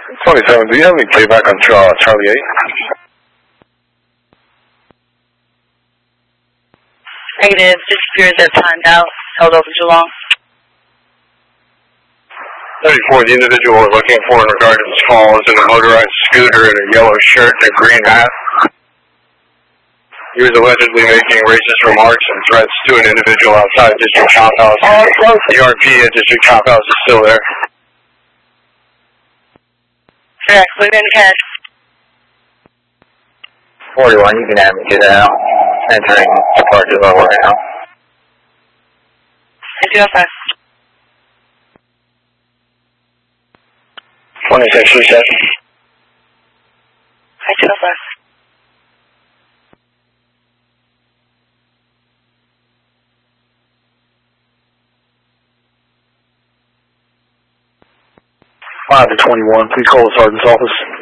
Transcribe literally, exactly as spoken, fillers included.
twenty-seven, do you have any playback on uh, Charlie eight? Negative, disappears at timed out, held over too long. thirty-four, the individual we're looking for in regard to this call is in a motorized scooter in a yellow shirt and a green hat. He was allegedly making racist remarks and threats to an individual outside District Cop House. The R P at District Cop House is still there. Correct, put it in the cash. forty-one, you can have me get out. Entering departure level right now. Thank you, outside. twenty-six, reset. Thank you, outside. five to twenty-one, please call the sergeant's office.